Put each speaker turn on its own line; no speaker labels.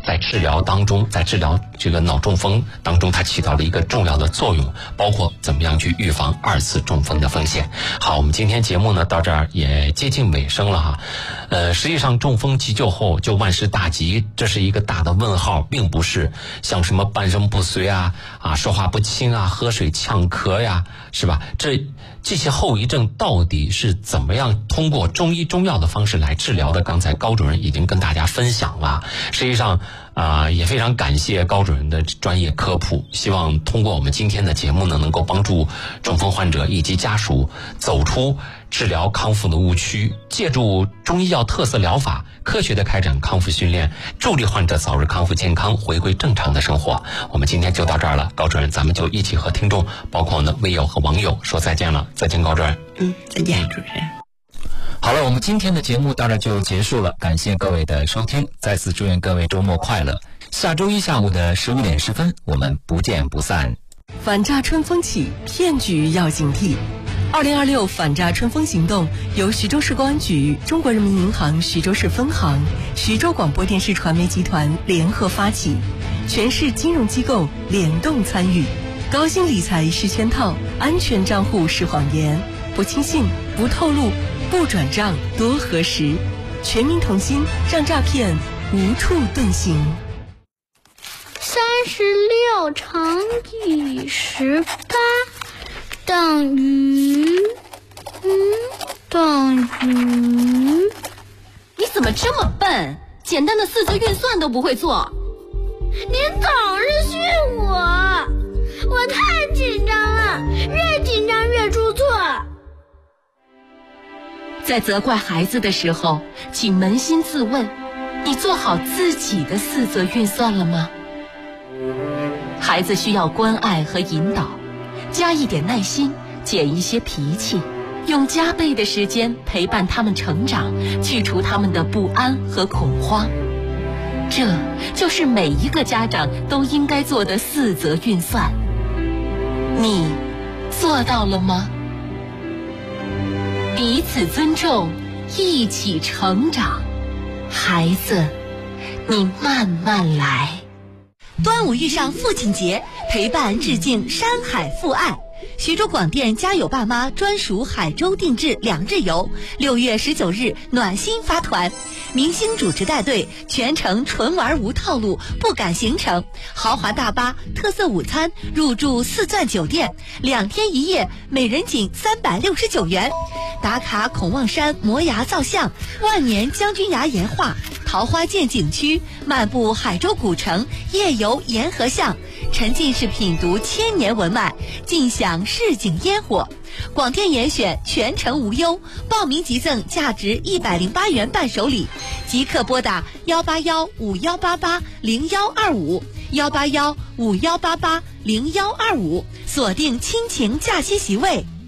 在治疗当中，在治疗这个脑中风当中，它起到了一个重要的作用，包括怎么样去预防2次中风的风险。好，我们今天节目呢到这儿也接近尾声了哈。实际上中风急救后就万事大吉，这是一个大的问号，并不是像什么半身不遂啊、说话不清啊、喝水呛咳呀，是吧？这些后遗症到底是怎么样通过中医中药的方式来治疗的？刚才高主任已经跟大家分享了。实际上也非常感谢高主任的专业科普，希望通过我们今天的节目呢，能够帮助中风患者以及家属走出治疗康复的误区，借助中医药特色疗法，科学的开展康复训练，助力患者早日康复健康，回归正常的生活。我们今天就到这儿了，高主任，咱们就一起和听众，包括呢微友和网友说再见了。再见，高主任。
再见，主持人。
好了，我们今天的节目到这就结束了，感谢各位的收听，再次祝愿各位周末快乐。下周一下午的15点10分，我们不见不散。
反诈春风起，骗局要警惕。2026反诈春风行动由徐州市公安局、中国人民银行徐州市分行、徐州广播电视传媒集团联合发起，全市金融机构联动参与。高薪理财是圈套，安全账户是谎言，不轻信，不透露，不转账，多核实。全民同心，让诈骗无处遁形。
36乘以18等于
你怎么这么笨？简单的四则运算都不会做。
您总是训我太紧张了，越紧张越出错。
在责怪孩子的时候，请扪心自问，你做好自己的四则运算了吗？孩子需要关爱和引导，加一点耐心，减一些脾气，用加倍的时间陪伴他们成长，去除他们的不安和恐慌。这就是每一个家长都应该做的四则运算。你做到了吗？彼此尊重，一起成长。孩子，你慢慢来。
端午遇上父亲节，陪伴致敬山海父爱。徐州广电家有爸妈专属海州定制2日游，6月19日暖心发团，明星主持带队，全程纯玩无套路，不赶行程，豪华大巴，特色午餐，入住4钻酒店，2天1夜，每人仅369元。打卡孔望山摩崖造像，万年将军崖岩画，桃花涧景区，漫步海州古城，夜游沿河巷，沉浸式品读千年文脉，尽享市井烟火。广电严选，全程无忧，报名即赠价值108元伴手礼，即刻拨打18151880125，18151880125，锁定亲情假期席位。